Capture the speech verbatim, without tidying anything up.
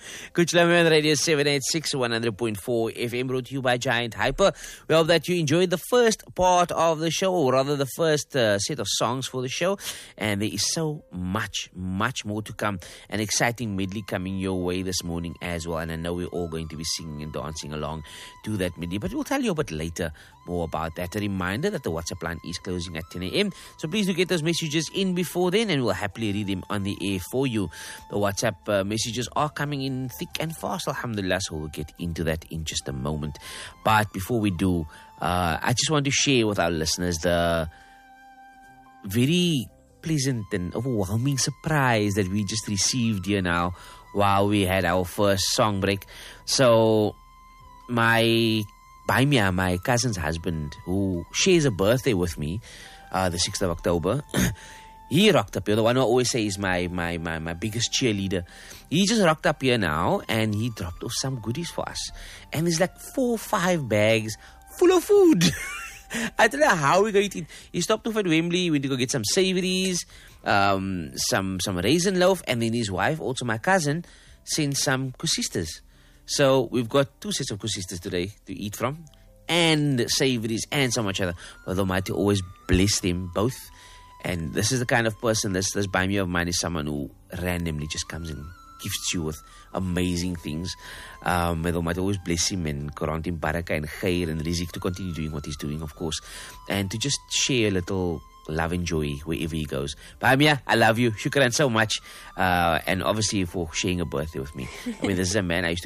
Kuchulaman Radio seven eighty-six, one hundred point four F M, brought to you by Giant Hyper. We hope that you enjoyed the first part of the show, or rather the first uh, set of songs for the show. And there is so much, much more to come. An exciting medley coming your way this morning as well. And I know we're all going to be singing and dancing along to that medley. But we'll tell you a bit later more about that. A reminder that the WhatsApp line is closing at ten a.m. So please do get those messages in before then, and we'll happily read them on the air for you. The WhatsApp uh, messages are coming in thick and fast, alhamdulillah, so we'll get into that in just a moment. But before we do, uh, I just want to share with our listeners the very pleasant and overwhelming surprise that we just received here now while we had our first song break. So my Baimia, my cousin's husband, who shares a birthday with me, uh, the sixth of October, he rocked up here. The one who I always say is my, my, my, my biggest cheerleader. He just rocked up here now, and he dropped off some goodies for us. And it's like four or five bags full of food. I don't know how we're going to eat. He stopped off at Wembley. We went to go get some savories, um, some some raisin loaf, and then his wife, also my cousin, sent some kusistas. So we've got two sets of kusistas today to eat from, and savories, and so much other. But the Almighty always bless them both. And this is the kind of person, this this Baimia of mine is someone who randomly just comes and gifts you with amazing things. Um, may the Almighty always bless him and grant him barakah and khair and rizq to continue doing what he's doing, of course. And to just share a little love and joy wherever he goes. Baimia, I love you. Shukran so much. Uh, and obviously for sharing a birthday with me. I mean, this is a man I used to